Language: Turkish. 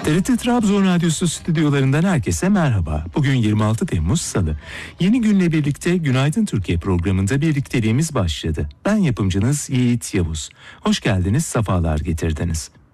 TRT Trabzon Radyosu stüdyolarından herkese merhaba. Bugün 26 Temmuz Salı. Yeni günle birlikte Günaydın Türkiye programında birlikteliğimiz başladı. Ben yapımcınız Yiğit Yavuz. Hoş geldiniz, sefalar getirdiniz.